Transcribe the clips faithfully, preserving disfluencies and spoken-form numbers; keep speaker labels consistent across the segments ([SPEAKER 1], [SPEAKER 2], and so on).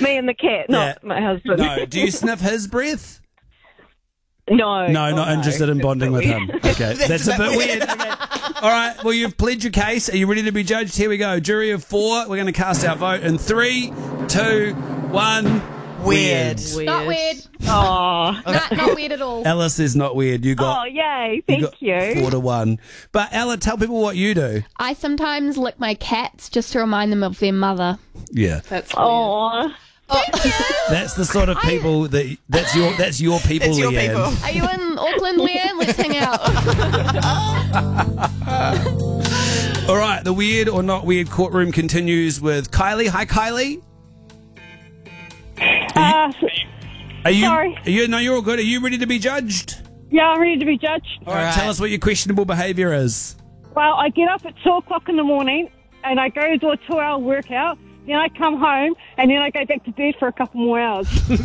[SPEAKER 1] me and the cat, not
[SPEAKER 2] Yeah.
[SPEAKER 1] my husband.
[SPEAKER 2] No. Do you sniff his breath?
[SPEAKER 1] No.
[SPEAKER 2] No, not
[SPEAKER 1] oh,
[SPEAKER 2] interested in bonding with him. Okay, that's, a bit weird. Okay. All right, well, you've pled your case. Are you ready to be judged? Here we go. Jury of four. We're going to cast our vote in three, two, one.
[SPEAKER 3] Weird.
[SPEAKER 1] Weird.
[SPEAKER 4] Not weird.
[SPEAKER 1] Oh.
[SPEAKER 4] Not, not weird at all.
[SPEAKER 2] Alice is not weird. You got,
[SPEAKER 1] Oh, yay.
[SPEAKER 2] you
[SPEAKER 1] Thank
[SPEAKER 2] got
[SPEAKER 1] you.
[SPEAKER 2] four to one. But Ella, tell people what you do.
[SPEAKER 4] I sometimes lick my cats just to remind them of their mother.
[SPEAKER 2] Yeah,
[SPEAKER 5] That's
[SPEAKER 1] Oh.
[SPEAKER 2] that's the sort of people that that's your that's your people,
[SPEAKER 3] It's your
[SPEAKER 2] Leanne.
[SPEAKER 3] people.
[SPEAKER 4] Are you in Auckland, Leanne? Let's hang out.
[SPEAKER 2] All right, the weird or not weird courtroom continues with Kylie. Hi, Kylie.
[SPEAKER 1] Uh,
[SPEAKER 2] Are you?
[SPEAKER 1] Sorry.
[SPEAKER 2] Are you? No, you're all good. Are you ready to be judged?
[SPEAKER 1] yeah, I'm ready to be judged.
[SPEAKER 2] All right,
[SPEAKER 3] right.
[SPEAKER 2] tell us what your questionable behaviour is.
[SPEAKER 1] Well, I get up at two o'clock in the morning and I go do a two-hour workout. Then I come home and then I go back to bed for a couple more hours.
[SPEAKER 2] The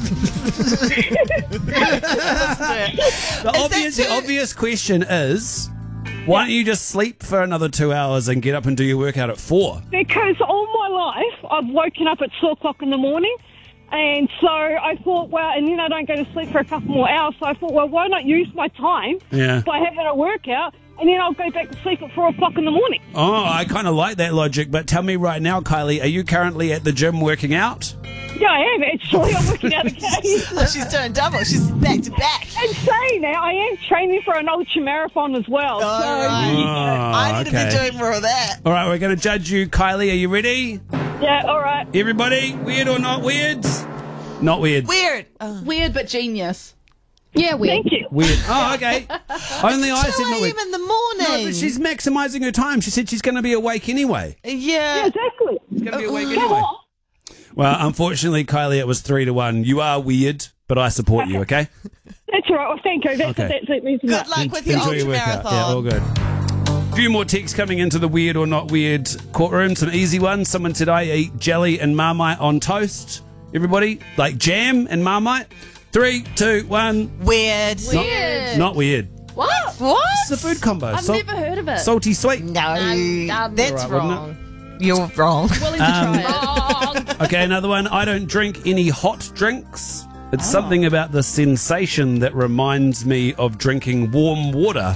[SPEAKER 2] obvious, the
[SPEAKER 3] too-
[SPEAKER 2] obvious question is, why don't you just sleep for another two hours and get up and do your workout at four?
[SPEAKER 1] Because all my life I've woken up at two o'clock in the morning. And so I thought, well, and then I don't go to sleep for a couple more hours. So I thought, well, why not use my time
[SPEAKER 2] Yeah.
[SPEAKER 1] by having a workout, and then I'll go back to sleep at four o'clock in the morning.
[SPEAKER 2] Oh, I kind of like that logic, but tell me right now, Kylie, are you currently at the gym working out?
[SPEAKER 1] Yeah, I am actually. I'm working out again.
[SPEAKER 3] Oh, she's doing double. She's back to back.
[SPEAKER 1] And saying that, I am training for an ultra marathon as well.
[SPEAKER 3] All
[SPEAKER 1] so,
[SPEAKER 3] right.
[SPEAKER 2] Oh,
[SPEAKER 3] I need
[SPEAKER 2] okay.
[SPEAKER 3] to be doing more of that.
[SPEAKER 2] All right, we're going to judge you, Kylie. Are you ready?
[SPEAKER 1] yeah, all right.
[SPEAKER 2] Everybody, weird or not weird? Not weird.
[SPEAKER 3] Weird. Oh.
[SPEAKER 5] weird but genius.
[SPEAKER 4] Yeah, weird.
[SPEAKER 1] Thank you.
[SPEAKER 2] Weird. Oh, okay. Only I said
[SPEAKER 3] two
[SPEAKER 2] not
[SPEAKER 3] a.m.
[SPEAKER 2] weird.
[SPEAKER 3] in the morning.
[SPEAKER 2] No, but she's maximising her time. She said she's going to be awake anyway.
[SPEAKER 3] Yeah.
[SPEAKER 1] Yeah, exactly.
[SPEAKER 2] She's going to be awake
[SPEAKER 1] Come
[SPEAKER 2] anyway.
[SPEAKER 1] on.
[SPEAKER 2] Well, unfortunately, Kylie, it was three to one. You are weird, but I support you, okay?
[SPEAKER 1] That's all right. Well, thank you. That's,
[SPEAKER 2] Okay.
[SPEAKER 1] that's it. Reason
[SPEAKER 3] Good
[SPEAKER 1] that.
[SPEAKER 3] luck with your
[SPEAKER 2] Enjoy
[SPEAKER 3] ultra
[SPEAKER 2] your workout.
[SPEAKER 3] marathon.
[SPEAKER 2] Yeah, all good. A few more texts coming into the weird or not weird courtroom. Some easy ones. Someone said, I eat jelly and Marmite on toast. Everybody, like jam and Marmite. Three, two, one.
[SPEAKER 3] Weird.
[SPEAKER 4] Weird.
[SPEAKER 2] Not weird.
[SPEAKER 4] What?
[SPEAKER 3] What?
[SPEAKER 2] It's a food combo.
[SPEAKER 4] I've
[SPEAKER 2] Sal-
[SPEAKER 4] never heard of it.
[SPEAKER 2] Salty sweet.
[SPEAKER 3] No,
[SPEAKER 4] Um, um,
[SPEAKER 3] that's
[SPEAKER 2] All right, wasn't
[SPEAKER 3] wrong. You're wrong.
[SPEAKER 5] Willing to
[SPEAKER 2] Um,
[SPEAKER 5] try it.
[SPEAKER 4] Wrong.
[SPEAKER 2] Okay, another one. I don't drink any hot drinks. It's something about the sensation that reminds me of drinking warm water.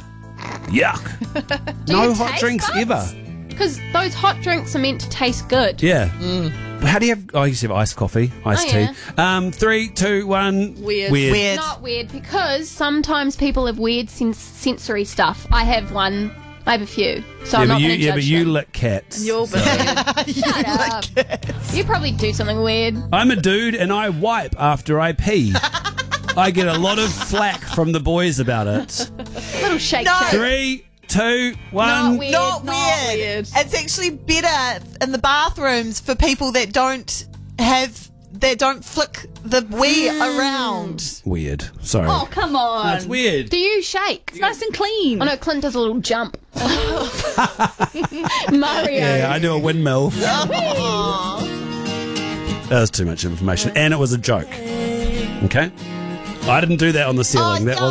[SPEAKER 2] Yuck.
[SPEAKER 4] Do
[SPEAKER 2] No
[SPEAKER 4] you
[SPEAKER 2] hot
[SPEAKER 4] taste
[SPEAKER 2] drinks
[SPEAKER 4] buds?
[SPEAKER 2] ever.
[SPEAKER 4] Because those hot drinks are meant to taste good.
[SPEAKER 2] Yeah. But how do you have... Oh, you used to have iced coffee, iced
[SPEAKER 4] Oh,
[SPEAKER 2] tea.
[SPEAKER 4] yeah.
[SPEAKER 2] Um, three, two, one.
[SPEAKER 5] Weird.
[SPEAKER 2] Weird.
[SPEAKER 3] Weird.
[SPEAKER 4] Not weird because sometimes people have weird sens- sensory stuff. I have one. I have a few. So
[SPEAKER 2] Yeah,
[SPEAKER 4] I'm
[SPEAKER 2] but
[SPEAKER 4] not
[SPEAKER 2] you,
[SPEAKER 4] going to
[SPEAKER 2] yeah,
[SPEAKER 4] judge
[SPEAKER 2] but you
[SPEAKER 4] them.
[SPEAKER 2] lick cats.
[SPEAKER 5] You're brilliant.
[SPEAKER 4] Shut up. You probably do something weird.
[SPEAKER 2] I'm a dude and I wipe after I pee. I get a lot of flack from the boys about it.
[SPEAKER 4] Little shake
[SPEAKER 3] No.
[SPEAKER 4] shake.
[SPEAKER 2] Three, two, one.
[SPEAKER 4] Not weird.
[SPEAKER 3] Not,
[SPEAKER 5] not
[SPEAKER 3] weird.
[SPEAKER 5] weird.
[SPEAKER 3] It's actually better in the bathrooms for people that don't have that don't flick the wee around.
[SPEAKER 2] Weird. Sorry.
[SPEAKER 5] Oh, come on.
[SPEAKER 2] That's weird.
[SPEAKER 4] Do you shake?
[SPEAKER 5] It's nice and clean.
[SPEAKER 4] Oh no, Clint does a little jump. Mario.
[SPEAKER 2] Yeah, I do a windmill.
[SPEAKER 3] Oh.
[SPEAKER 2] That was too much information. And it was a joke. Okay? I didn't do that on the ceiling.
[SPEAKER 3] Oh,
[SPEAKER 2] that was